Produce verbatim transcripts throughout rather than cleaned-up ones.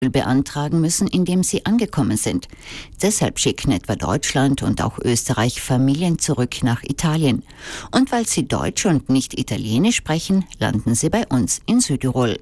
beantragen müssen, indem sie angekommen sind. Deshalb schicken etwa Deutschland und auch Österreich Familien zurück nach Italien. Und weil sie Deutsch und nicht Italienisch sprechen, landen sie bei uns in Südtirol.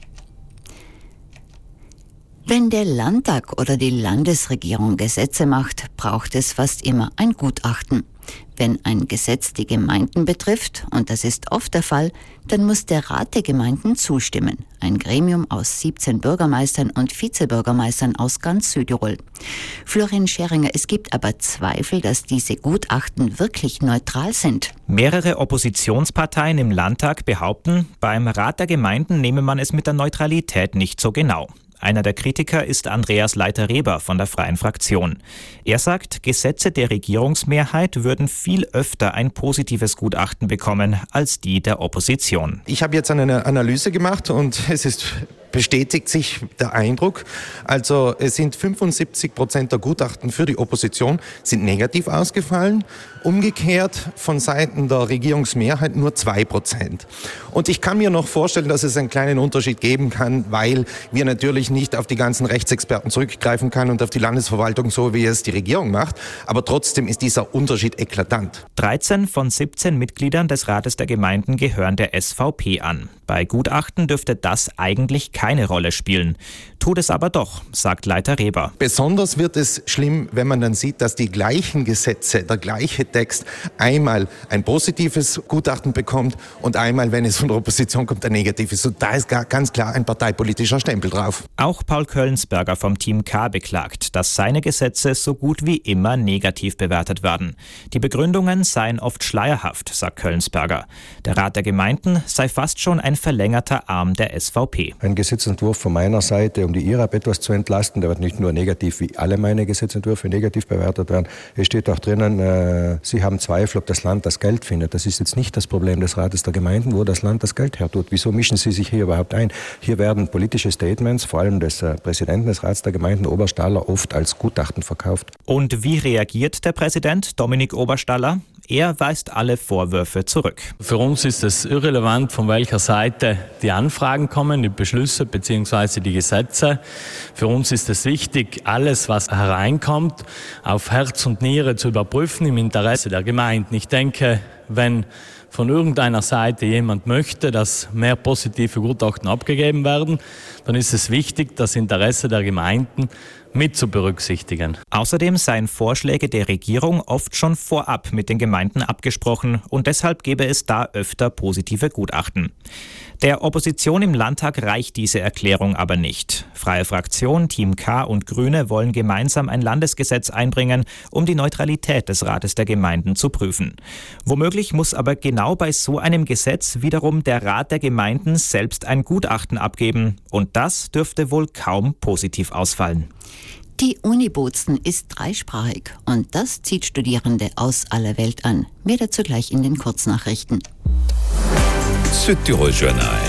Wenn der Landtag oder die Landesregierung Gesetze macht, braucht es fast immer ein Gutachten. Wenn ein Gesetz die Gemeinden betrifft, und das ist oft der Fall, dann muss der Rat der Gemeinden zustimmen. Ein Gremium aus siebzehn Bürgermeistern und Vizebürgermeistern aus ganz Südtirol. Florian Scheringer, es gibt aber Zweifel, dass diese Gutachten wirklich neutral sind. Mehrere Oppositionsparteien im Landtag behaupten, beim Rat der Gemeinden nehme man es mit der Neutralität nicht so genau. Einer der Kritiker ist Andreas Leiter-Reber von der Freien Fraktion. Er sagt, Gesetze der Regierungsmehrheit würden viel öfter ein positives Gutachten bekommen als die der Opposition. Ich habe jetzt eine Analyse gemacht und es ist bestätigt sich der Eindruck. Also es sind fünfundsiebzig Prozent der Gutachten für die Opposition sind negativ ausgefallen. Umgekehrt von Seiten der Regierungsmehrheit nur zwei Prozent. Und ich kann mir noch vorstellen, dass es einen kleinen Unterschied geben kann, weil wir natürlich nicht auf die ganzen Rechtsexperten zurückgreifen können und auf die Landesverwaltung, so wie es die Regierung macht. Aber trotzdem ist dieser Unterschied eklatant. dreizehn von siebzehn Mitgliedern des Rates der Gemeinden gehören der S V P an. Bei Gutachten dürfte das eigentlich keine Rolle spielen. Tut es aber doch, sagt Leiter Reber. Besonders wird es schlimm, wenn man dann sieht, dass die gleichen Gesetze, der gleiche Text einmal ein positives Gutachten bekommt und einmal, wenn es von der Opposition kommt, ein negatives. Und da ist ganz klar ein parteipolitischer Stempel drauf. Auch Paul Köllensberger vom Team K beklagt, dass seine Gesetze so gut wie immer negativ bewertet werden. Die Begründungen seien oft schleierhaft, sagt Köllensberger. Der Rat der Gemeinden sei fast schon ein verlängerter Arm der S V P. Ein Gesetzentwurf von meiner Seite, um die I R A P etwas zu entlasten, der wird nicht nur negativ, wie alle meine Gesetzentwürfe negativ bewertet werden. Es steht auch drinnen, äh, Sie haben Zweifel, ob das Land das Geld findet. Das ist jetzt nicht das Problem des Rates der Gemeinden, wo das Land das Geld hertut. Wieso mischen Sie sich hier überhaupt ein? Hier werden politische Statements, vor allem des äh, Präsidenten des Rats der Gemeinden, Oberstaller, oft als Gutachten verkauft. Und wie reagiert der Präsident, Dominik Oberstaller? Er weist alle Vorwürfe zurück. Für uns ist es irrelevant, von welcher Seite die Anfragen kommen, die Beschlüsse bzw. die Gesetze. Für uns ist es wichtig, alles, was hereinkommt, auf Herz und Niere zu überprüfen im Interesse der Gemeinden. Ich denke, wenn von irgendeiner Seite jemand möchte, dass mehr positive Gutachten abgegeben werden, dann ist es wichtig, das Interesse der Gemeinden mit zu berücksichtigen. Außerdem seien Vorschläge der Regierung oft schon vorab mit den Gemeinden abgesprochen und deshalb gebe es da öfter positive Gutachten. Der Opposition im Landtag reicht diese Erklärung aber nicht. Freie Fraktion, Team K und Grüne wollen gemeinsam ein Landesgesetz einbringen, um die Neutralität des Rates der Gemeinden zu prüfen. Womöglich muss aber genau bei so einem Gesetz wiederum der Rat der Gemeinden selbst ein Gutachten abgeben. Und das dürfte wohl kaum positiv ausfallen. Die Uni Bozen ist dreisprachig und das zieht Studierende aus aller Welt an. Mehr dazu gleich in den Kurznachrichten. Südtirol Journal.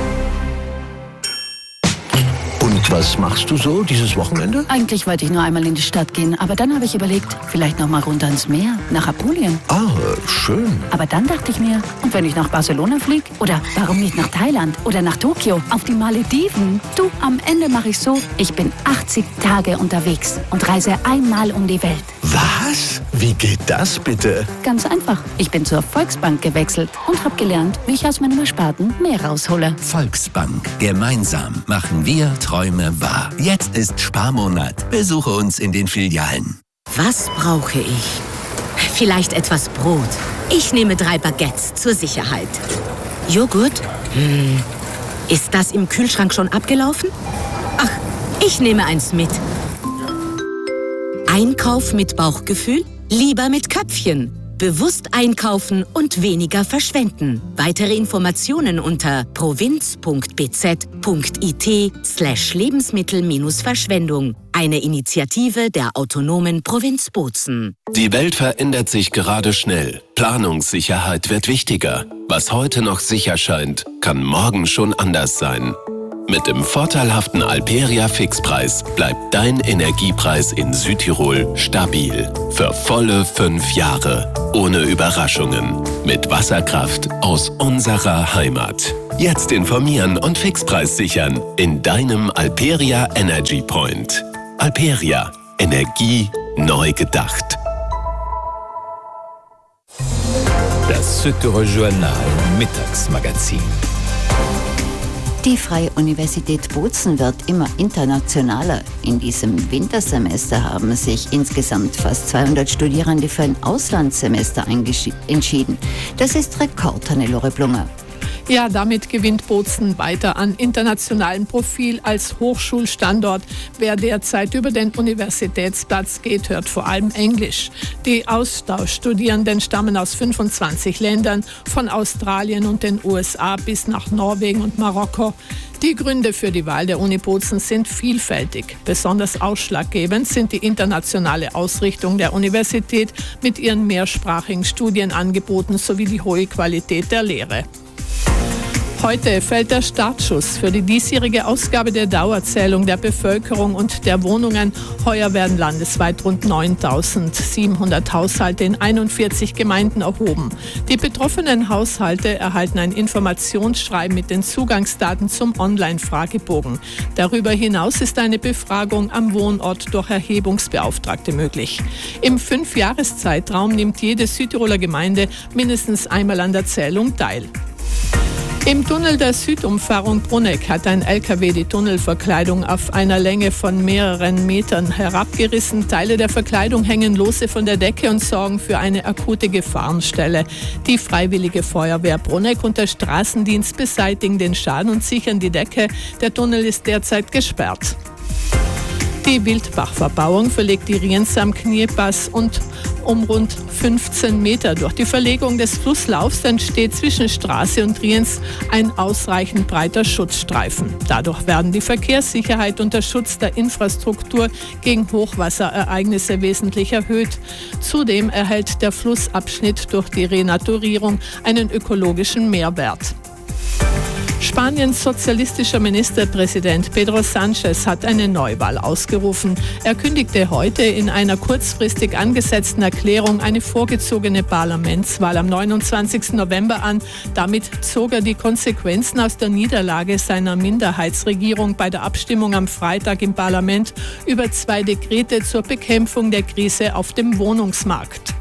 Und was machst du so dieses Wochenende? Eigentlich wollte ich nur einmal in die Stadt gehen, aber dann habe ich überlegt, vielleicht noch mal runter ins Meer, nach Apulien. Ah, schön. Aber dann dachte ich mir, und wenn ich nach Barcelona fliege? Oder warum nicht nach Thailand oder nach Tokio, auf die Malediven? Du, am Ende mache ich so, ich bin achtzig Tage unterwegs und reise einmal um die Welt. Was? Wie geht das bitte? Ganz einfach. Ich bin zur Volksbank gewechselt und habe gelernt, wie ich aus meinem Ersparten mehr raushole. Volksbank. Gemeinsam machen wir Träume wahr. Jetzt ist Sparmonat. Besuche uns in den Filialen. Was brauche ich? Vielleicht etwas Brot. Ich nehme drei Baguettes zur Sicherheit. Joghurt? Hm. Ist das im Kühlschrank schon abgelaufen? Ach, ich nehme eins mit. Einkauf mit Bauchgefühl? Lieber mit Köpfchen. Bewusst einkaufen und weniger verschwenden. Weitere Informationen unter provinz.bz.it slash Lebensmittel-Verschwendung. Eine Initiative der autonomen Provinz Bozen. Die Welt verändert sich gerade schnell. Planungssicherheit wird wichtiger. Was heute noch sicher scheint, kann morgen schon anders sein. Mit dem vorteilhaften Alperia Fixpreis bleibt dein Energiepreis in Südtirol stabil. Für volle fünf Jahre. Ohne Überraschungen. Mit Wasserkraft aus unserer Heimat. Jetzt informieren und Fixpreis sichern in deinem Alperia Energy Point. Alperia. Energie neu gedacht. Das Südtirol Journal Mittagsmagazin. Die Freie Universität Bozen wird immer internationaler. In diesem Wintersemester haben sich insgesamt fast zweihundert Studierende für ein Auslandssemester entschieden. Das ist Rekord, Hannelore Blunger. Ja, damit gewinnt Bozen weiter an internationalem Profil als Hochschulstandort. Wer derzeit über den Universitätsplatz geht, hört vor allem Englisch. Die Austauschstudierenden stammen aus fünfundzwanzig Ländern, von Australien und den U S A bis nach Norwegen und Marokko. Die Gründe für die Wahl der Uni Bozen sind vielfältig. Besonders ausschlaggebend sind die internationale Ausrichtung der Universität mit ihren mehrsprachigen Studienangeboten sowie die hohe Qualität der Lehre. Heute fällt der Startschuss für die diesjährige Ausgabe der Dauerzählung der Bevölkerung und der Wohnungen. Heuer werden landesweit rund neuntausendsiebenhundert Haushalte in einundvierzig Gemeinden erhoben. Die betroffenen Haushalte erhalten ein Informationsschreiben mit den Zugangsdaten zum Online-Fragebogen. Darüber hinaus ist eine Befragung am Wohnort durch Erhebungsbeauftragte möglich. Im Fünfjahreszeitraum nimmt jede Südtiroler Gemeinde mindestens einmal an der Zählung teil. Im Tunnel der Südumfahrung Bruneck hat ein L K W die Tunnelverkleidung auf einer Länge von mehreren Metern herabgerissen. Teile der Verkleidung hängen lose von der Decke und sorgen für eine akute Gefahrenstelle. Die Freiwillige Feuerwehr Bruneck und der Straßendienst beseitigen den Schaden und sichern die Decke. Der Tunnel ist derzeit gesperrt. Die Wildbachverbauung verlegt die Riens am Kniepass und um rund fünfzehn Meter. Durch die Verlegung des Flusslaufs entsteht zwischen Straße und Riens ein ausreichend breiter Schutzstreifen. Dadurch werden die Verkehrssicherheit und der Schutz der Infrastruktur gegen Hochwasserereignisse wesentlich erhöht. Zudem erhält der Flussabschnitt durch die Renaturierung einen ökologischen Mehrwert. Spaniens sozialistischer Ministerpräsident Pedro Sánchez hat eine Neuwahl ausgerufen. Er kündigte heute in einer kurzfristig angesetzten Erklärung eine vorgezogene Parlamentswahl am neunundzwanzigsten November an. Damit zog er die Konsequenzen aus der Niederlage seiner Minderheitsregierung bei der Abstimmung am Freitag im Parlament über zwei Dekrete zur Bekämpfung der Krise auf dem Wohnungsmarkt.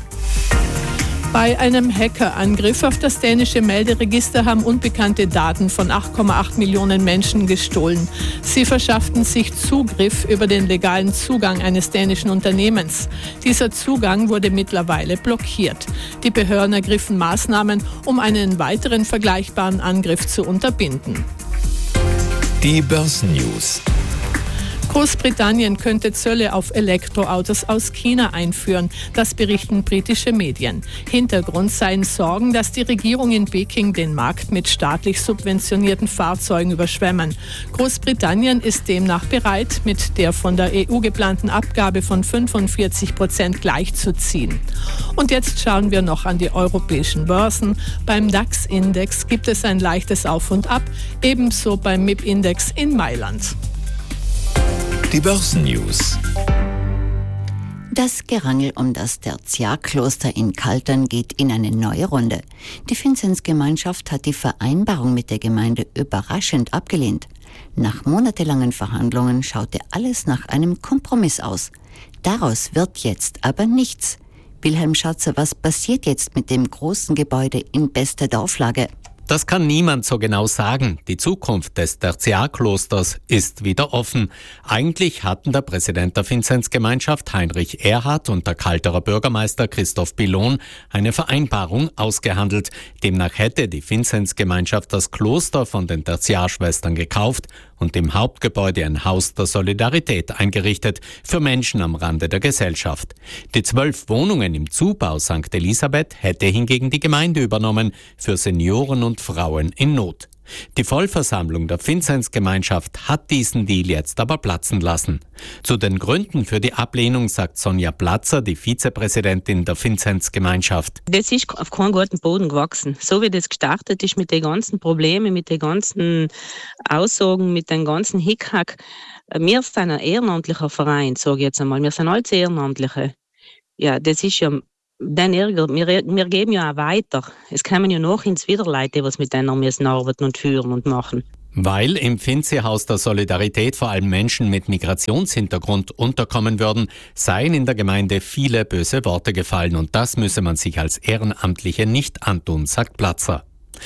Bei einem Hackerangriff auf das dänische Melderegister haben Unbekannte Daten von acht Komma acht Millionen Menschen gestohlen. Sie verschafften sich Zugriff über den legalen Zugang eines dänischen Unternehmens. Dieser Zugang wurde mittlerweile blockiert. Die Behörden ergriffen Maßnahmen, um einen weiteren vergleichbaren Angriff zu unterbinden. Die Börsennews. Großbritannien könnte Zölle auf Elektroautos aus China einführen, das berichten britische Medien. Hintergrund seien Sorgen, dass die Regierung in Peking den Markt mit staatlich subventionierten Fahrzeugen überschwemmen. Großbritannien ist demnach bereit, mit der von der E U geplanten Abgabe von fünfundvierzig Prozent gleichzuziehen. Und jetzt schauen wir noch an die europäischen Börsen. Beim DAX-Index gibt es ein leichtes Auf und Ab, ebenso beim M I P-Index in Mailand. Die Börsennews. Das Gerangel um das Tertiarkloster in Kaltern geht in eine neue Runde. Die Vinzenzgemeinschaft hat die Vereinbarung mit der Gemeinde überraschend abgelehnt. Nach monatelangen Verhandlungen schaute alles nach einem Kompromiss aus. Daraus wird jetzt aber nichts. Wilhelm Schatzer, was passiert jetzt mit dem großen Gebäude in bester Dorflage? Das kann niemand so genau sagen. Die Zukunft des Tertiarklosters ist wieder offen. Eigentlich hatten der Präsident der Vinzenzgemeinschaft Heinrich Erhardt und der Kalterer Bürgermeister Christoph Billon eine Vereinbarung ausgehandelt. Demnach hätte die Vinzenzgemeinschaft das Kloster von den Tertiarschwestern gekauft und im Hauptgebäude ein Haus der Solidarität eingerichtet für Menschen am Rande der Gesellschaft. Die zwölf Wohnungen im Zubau Sankt Elisabeth hätte hingegen die Gemeinde übernommen für Senioren und Frauen in Not. Die Vollversammlung der Vinzenzgemeinschaft hat diesen Deal jetzt aber platzen lassen. Zu den Gründen für die Ablehnung sagt Sonja Platzer, die Vizepräsidentin der Vinzenzgemeinschaft. Das ist auf keinen guten Boden gewachsen. So wie das gestartet ist mit den ganzen Problemen, mit den ganzen Aussagen, mit den ganzen Hickhack. Wir sind ein ehrenamtlicher Verein, sage ich jetzt einmal. Wir sind alles Ehrenamtliche. Ja, das ist ja den Ärger. Wir, wir geben ja auch weiter. Es kommen ja noch ins wieder Leute, die was mit denen müssen arbeiten und führen und machen. Weil im Finzi-Haus der Solidarität vor allem Menschen mit Migrationshintergrund unterkommen würden, seien in der Gemeinde viele böse Worte gefallen und das müsse man sich als Ehrenamtliche nicht antun, sagt Platzer.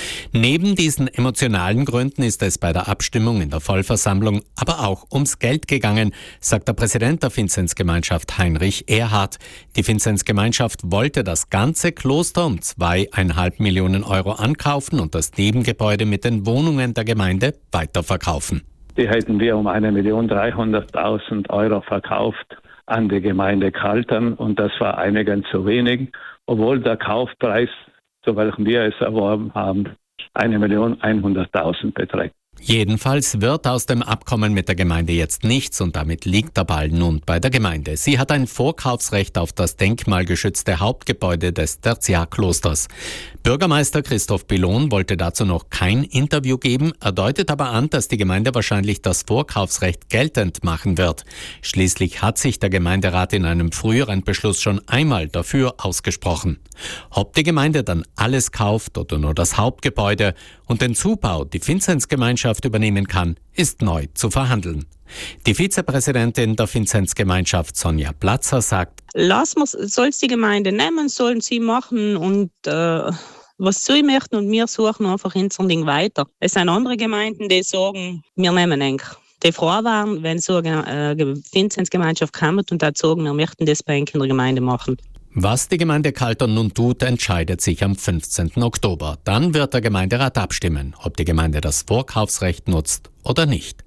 Neben diesen emotionalen Gründen ist es bei der Abstimmung in der Vollversammlung aber auch ums Geld gegangen, sagt der Präsident der Vinzenzgemeinschaft Heinrich Erhardt. Die Vinzenzgemeinschaft wollte das ganze Kloster um zweieinhalb Millionen Euro ankaufen und das Nebengebäude mit den Wohnungen der Gemeinde weiterverkaufen. Die hätten wir um eine Million dreihunderttausend Euro verkauft an die Gemeinde Kaltern und das war einigen zu wenig, obwohl der Kaufpreis, zu welchem wir es erworben haben, eine Million einhunderttausend beträgt. Jedenfalls wird aus dem Abkommen mit der Gemeinde jetzt nichts und damit liegt der Ball nun bei der Gemeinde. Sie hat ein Vorkaufsrecht auf das denkmalgeschützte Hauptgebäude des Tertiarklosters. Bürgermeister Christoph Bilon wollte dazu noch kein Interview geben, er deutet aber an, dass die Gemeinde wahrscheinlich das Vorkaufsrecht geltend machen wird. Schließlich hat sich der Gemeinderat in einem früheren Beschluss schon einmal dafür ausgesprochen. Ob die Gemeinde dann alles kauft oder nur das Hauptgebäude und den Zubau die Vinzenzgemeinschaft übernehmen kann, ist neu zu verhandeln. Die Vizepräsidentin der Vinzenzgemeinschaft Sonja Platzer sagt: Lass mal, soll's die Gemeinde nehmen, sollen sie machen und äh, was sie möchten und wir suchen einfach unser Ding weiter. Es sind andere Gemeinden, die sagen, wir nehmen eigentlich. Die froh waren, wenn so eine äh, Vinzenzgemeinschaft kommt und da sagen, wir möchten das bei in der Gemeinde machen. Was die Gemeinde Kaltern nun tut, entscheidet sich am fünfzehnten Oktober. Dann wird der Gemeinderat abstimmen, ob die Gemeinde das Vorkaufsrecht nutzt oder nicht.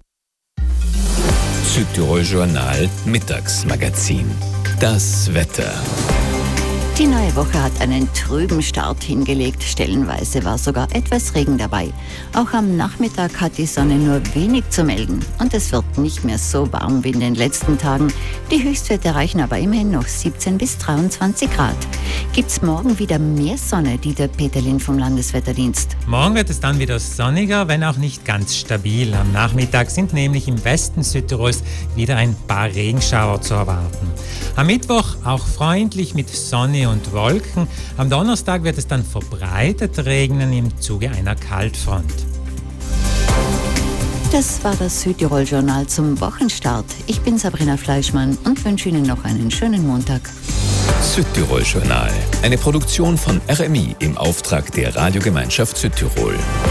Südtirol Journal Mittagsmagazin. Das Wetter. Die neue Woche hat einen trüben Start hingelegt. Stellenweise war sogar etwas Regen dabei. Auch am Nachmittag hat die Sonne nur wenig zu melden. Und es wird nicht mehr so warm wie in den letzten Tagen. Die Höchstwerte erreichen aber immerhin noch siebzehn bis dreiundzwanzig Grad. Gibt's morgen wieder mehr Sonne, Dieter Peterlin vom Landeswetterdienst? Morgen wird es dann wieder sonniger, wenn auch nicht ganz stabil. Am Nachmittag sind nämlich im Westen Südtirols wieder ein paar Regenschauer zu erwarten. Am Mittwoch auch freundlich mit Sonne und Wolken. Am Donnerstag wird es dann verbreitet regnen im Zuge einer Kaltfront. Das war das Südtirol-Journal zum Wochenstart. Ich bin Sabrina Fleischmann und wünsche Ihnen noch einen schönen Montag. Südtirol Journal, eine Produktion von R M I im Auftrag der Radiogemeinschaft Südtirol.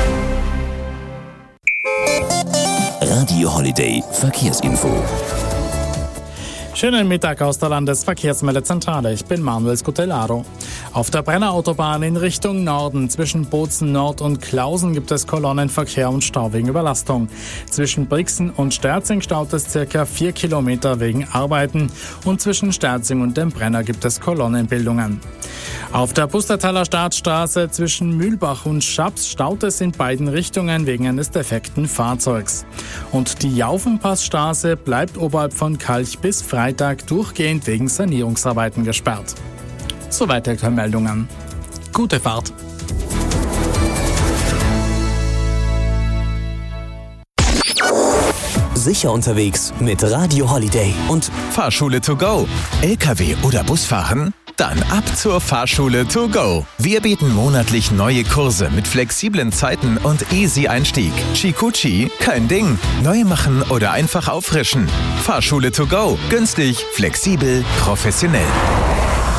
Radio Holiday Verkehrsinfo. Schönen Mittag aus der Landesverkehrsmeldezentrale. Ich bin Manuel Scutellaro. Auf der Brennerautobahn in Richtung Norden zwischen Bozen Nord und Klausen gibt es Kolonnenverkehr und Stau wegen Überlastung. Zwischen Brixen und Sterzing staut es circa vier Kilometer wegen Arbeiten und zwischen Sterzing und dem Brenner gibt es Kolonnenbildungen. Auf der Pustertaler Staatsstraße zwischen Mühlbach und Schaps staut es in beiden Richtungen wegen eines defekten Fahrzeugs. Und die Jaufenpassstraße bleibt oberhalb von Kalch bis Freitag durchgehend wegen Sanierungsarbeiten gesperrt. Soweit die Meldungen. Gute Fahrt! Sicher unterwegs mit Radio Holiday und Fahrschule to go. L K W oder Busfahren? Dann ab zur Fahrschule to go. Wir bieten monatlich neue Kurse mit flexiblen Zeiten und easy Einstieg. Chikuchi, kein Ding. Neu machen oder einfach auffrischen. Fahrschule to go. Günstig, flexibel, professionell.